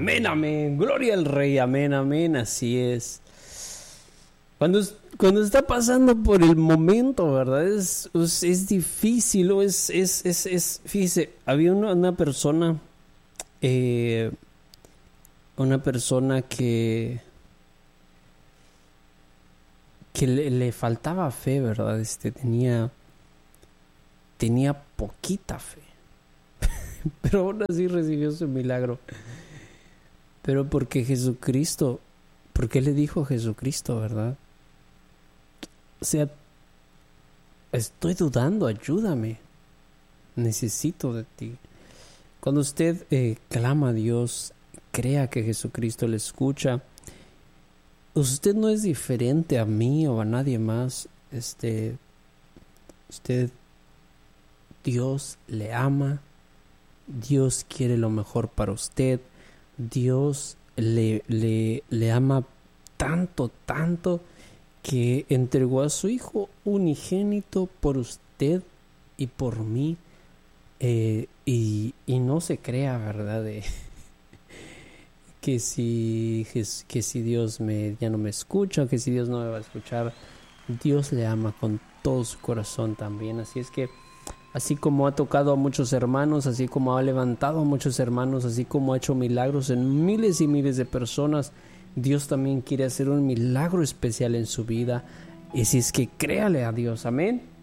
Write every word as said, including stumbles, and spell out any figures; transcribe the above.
Amén, amén. Gloria al Rey. Amén, amén. Así es. Cuando, cuando está pasando por el momento, ¿verdad? Es, es, es difícil. O es, es, es, es, fíjese, había una, una persona, eh, una persona que, que le, le faltaba fe, ¿verdad? Este, tenía, tenía poquita fe. Pero aún así recibió su milagro. Pero porque Jesucristo, porque le dijo Jesucristo, ¿verdad? O sea, estoy dudando, ayúdame. Necesito de ti. Cuando usted eh, clama a Dios, crea que Jesucristo le escucha. Usted no es diferente a mí o a nadie más. Este, usted, Dios le ama. Dios quiere lo mejor para usted. Dios le, le, le ama tanto, tanto, que entregó a su Hijo unigénito por usted y por mí. Eh, y, y no se crea, ¿verdad? De, que, si, que si Dios me, ya no me escucha, que si Dios no me va a escuchar. Dios le ama con todo su corazón también. Así es que así como ha tocado a muchos hermanos, así como ha levantado a muchos hermanos, así como ha hecho milagros en miles y miles de personas, Dios también quiere hacer un milagro especial en su vida. Y si es que créale a Dios, amén.